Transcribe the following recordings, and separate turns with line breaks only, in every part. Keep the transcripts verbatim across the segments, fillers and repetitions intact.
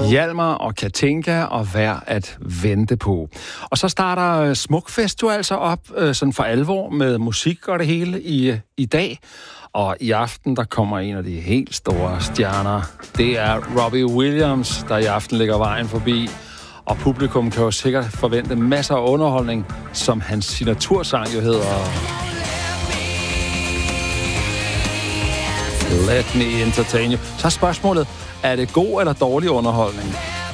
Hjalmar og Katinka og Værd at vente på. Og så starter Smukfest jo altså op øh, sådan for alvor med musik og det hele i, i dag. Og i aften, der kommer en af de helt store stjerner. Det er Robbie Williams, der i aften ligger vejen forbi. Og publikum kan jo sikkert forvente masser af underholdning, som hans signatursang jo hedder Let Me Entertain You. Så er spørgsmålet, er det god eller dårlig underholdning?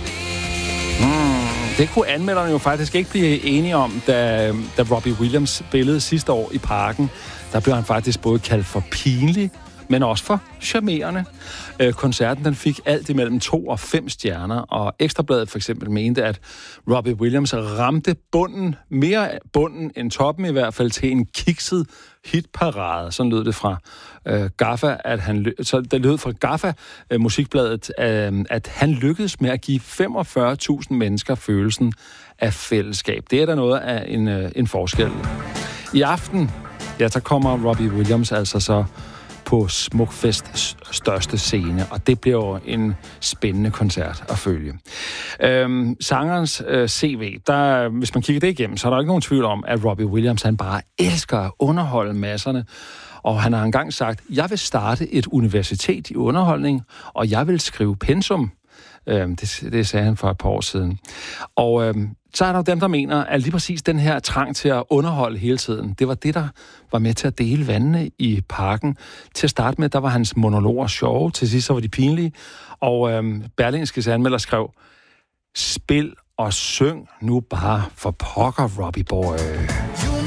Hmm, det kunne anmelderne jo faktisk ikke blive enige om, da, da Robbie Williams spillede sidste år i Parken. Der blev han faktisk både kaldt for pinlig, men også for charmerende. Øh, koncerten den fik alt imellem to og fem stjerner, og Ekstrabladet for eksempel mente, at Robbie Williams ramte bunden, mere bunden end toppen i hvert fald, til en kikset hitparade. Sådan lød det fra øh, Gaffa, at han så det lød fra Gaffa øh, musikbladet, øh, at han lykkedes med at give femogfyrre tusind mennesker følelsen af fællesskab. Det er der noget af en, øh, en forskel. I aften, ja, så kommer Robbie Williams altså så på Smukfests største scene, og det bliver jo en spændende koncert at følge. Øhm, sangerens øh, C V, der, hvis man kigger det igennem, så er der ikke nogen tvivl om, at Robbie Williams, han bare elsker at underholde masserne, og han har engang sagt, jeg vil starte et universitet i underholdning, og jeg vil skrive pensum. Øhm, det, det sagde han for et par år siden. Og øhm, så er der jo dem, der mener, at lige præcis den her trang til at underholde hele tiden, det var det, der var med til at dele vandene i Parken. Til at starte med, der var hans monologer sjove, til sidst så var de pinlige, og øhm, Berlingskes anmelder skrev, spil og syng nu bare for pokker, Robbie boy.